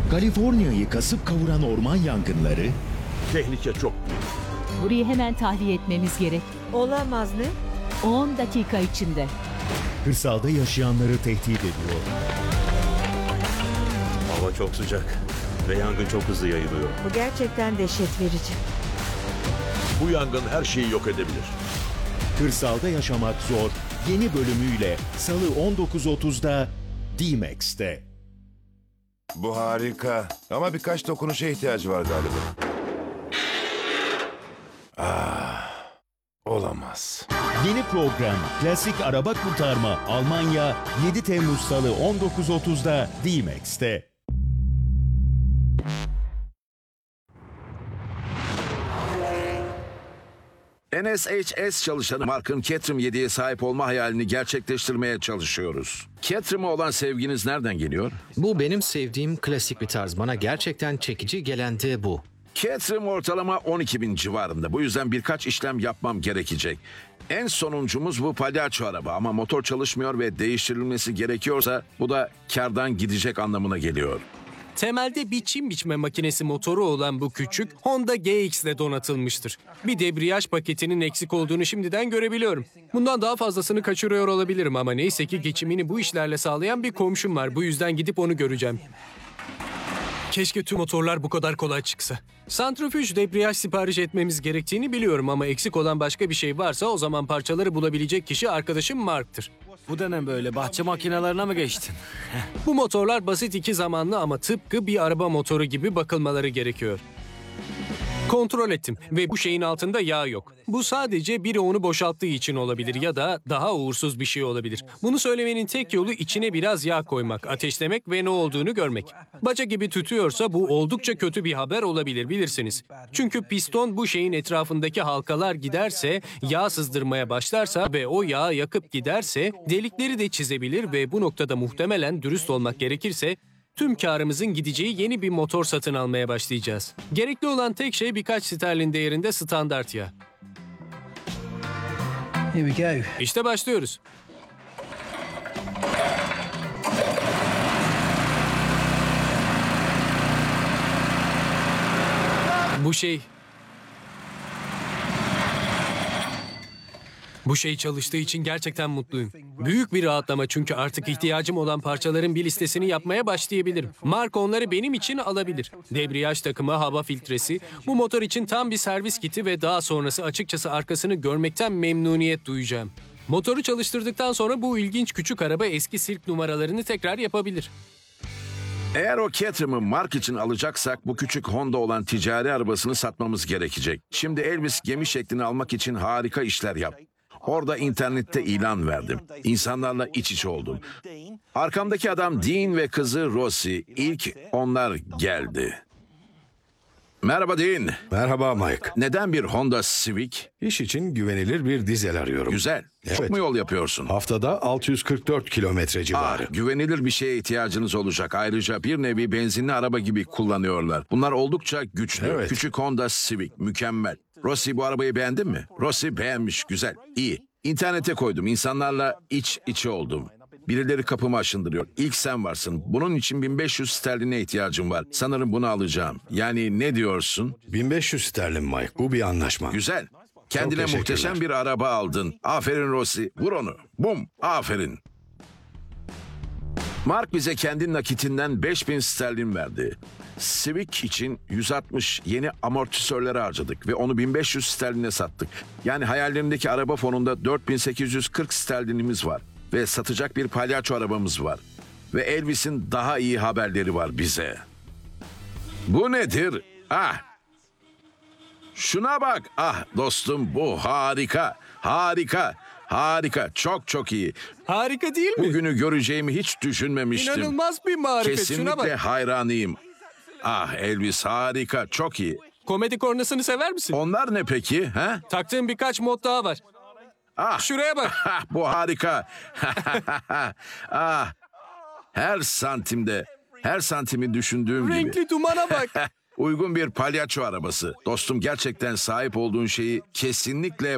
Kaliforniya'yı kasıp kavuran orman yangınları, Tehlike çok büyük. Burayı hemen tahliye etmemiz gerek. Olamaz ne? 10 dakika içinde. kırsalda yaşayanları tehdit ediyor. Hava çok sıcak ve yangın çok hızlı yayılıyor. Bu gerçekten dehşet verici. Bu yangın her şeyi yok edebilir. Kırsalda yaşamak zor yeni bölümüyle Salı 19.30'da D-Max'te. Bu harika. Ama birkaç dokunuşa ihtiyacı var galiba. Olamaz. Yeni program Klasik Araba Kurtarma Almanya 7 Temmuz Salı 19.30'da D-Max'te. NSHS çalışanı Mark'ın Caterham 7'ye sahip olma hayalini gerçekleştirmeye çalışıyoruz. Caterham'a olan sevginiz nereden geliyor? Bu benim sevdiğim klasik bir tarz. Bana gerçekten çekici gelen de bu. Caterham ortalama 12.000 civarında. Bu yüzden birkaç işlem yapmam gerekecek. En sonuncumuz bu palyaço araba ama motor çalışmıyor ve değiştirilmesi gerekiyorsa bu da kardan gidecek anlamına geliyor. Temelde bir çim biçme makinesi motoru olan bu küçük Honda GX ile donatılmıştır. Bir debriyaj paketinin eksik olduğunu şimdiden görebiliyorum. Bundan daha fazlasını kaçırıyor olabilirim ama neyse ki geçimini bu işlerle sağlayan bir komşum var. Bu yüzden gidip onu göreceğim. Keşke tüm motorlar bu kadar kolay çıksa. Santrifüj debriyaj sipariş etmemiz gerektiğini biliyorum ama eksik olan başka bir şey varsa o zaman parçaları bulabilecek kişi arkadaşım Mark'tır. Bu da ne böyle? Bahçe makinelerine mi geçtin? Bu motorlar basit iki zamanlı ama tıpkı bir araba motoru gibi bakılmaları gerekiyor. Kontrol ettim ve bu şeyin altında yağ yok. Bu sadece biri onu boşalttığı için olabilir ya da daha uğursuz bir şey olabilir. Bunu söylemenin tek yolu içine biraz yağ koymak, ateşlemek ve ne olduğunu görmek. Baca gibi tütüyorsa bu oldukça kötü bir haber olabilir bilirsiniz. Çünkü piston bu şeyin etrafındaki halkalar giderse, yağ sızdırmaya başlarsa ve o yağı yakıp giderse delikleri de çizebilir ve bu noktada muhtemelen dürüst olmak gerekirse tüm karımızın gideceği yeni bir motor satın almaya başlayacağız. Gerekli olan tek şey birkaç sterlin değerinde standart yağ. Here we go. İşte başlıyoruz. Bu şey çalıştığı için gerçekten mutluyum. Büyük bir rahatlama çünkü artık ihtiyacım olan parçaların bir listesini yapmaya başlayabilirim. Mark onları benim için alabilir. Debriyaj takımı, hava filtresi, bu motor için tam bir servis kiti ve daha sonrası açıkçası arkasını görmekten memnuniyet duyacağım. Motoru çalıştırdıktan sonra bu ilginç küçük araba eski sirk numaralarını tekrar yapabilir. Eğer o Caterham'ı Mark için alacaksak bu küçük Honda olan ticari arabasını satmamız gerekecek. Şimdi Elvis gemi şeklini almak için harika işler yaptı. Orada internette ilan verdim. İnsanlarla iç içe oldum. Arkamdaki adam Dean ve kızı Rosie. İlk onlar geldi. Merhaba Dean. Merhaba Mike. Neden bir Honda Civic? İş için güvenilir bir dizel arıyorum. Güzel. Çok Evet. mu yol yapıyorsun? Haftada 644 kilometre civarı. Güvenilir bir şeye ihtiyacınız olacak. Ayrıca bir nevi benzinli araba gibi kullanıyorlar. Bunlar oldukça güçlü. Evet. Küçük Honda Civic. Mükemmel. Rosie bu arabayı beğendin mi? Rosie beğenmiş. Güzel. İyi. İnternete koydum. İnsanlarla iç içe oldum. Birileri kapımı aşındırıyor. İlk sen varsın. Bunun için 1500 sterline ihtiyacım var. Sanırım bunu alacağım. Yani ne diyorsun? 1500 sterlin Mike. Bu bir anlaşma. Güzel. Kendine teşekkürler. muhteşem bir araba aldın. Aferin Rosie. Vur onu. Bum. Aferin. Mark bize kendi nakitinden 5000 sterlin verdi. Civic için 160 yeni amortisörleri harcadık ve onu 1500 sterline sattık. Yani hayallerimdeki araba fonunda 4840 sterlinimiz var. Ve satacak bir palyaço arabamız var. Ve Elvis'in daha iyi haberleri var bize. Bu nedir? Şuna bak. Dostum bu harika. Harika. Harika. Çok çok iyi. Harika değil mi? Bugünü göreceğimi hiç düşünmemiştim. İnanılmaz bir marifet. Şuna Kesinlikle bak. hayranıyım. Elvis harika. Çok iyi. Komedi kornasını sever misin? Onlar ne peki? Ha? Taktığım birkaç mod daha var. Şuraya bak. Bu harika. Her santimde, her santimi düşündüğüm gibi. Renkli dumana bak. Uygun bir palyaço arabası. Dostum gerçekten sahip olduğun şeyi kesinlikle